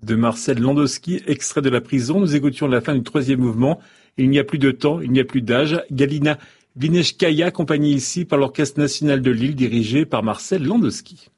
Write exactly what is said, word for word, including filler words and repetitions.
de Marcel Landowski, extrait de la prison. Nous écoutions la fin du troisième mouvement. Il n'y a plus de temps, il n'y a plus d'âge. Galina Vineshkaya, accompagnée ici par l'Orchestre national de Lille, dirigé par Marcel Landowski.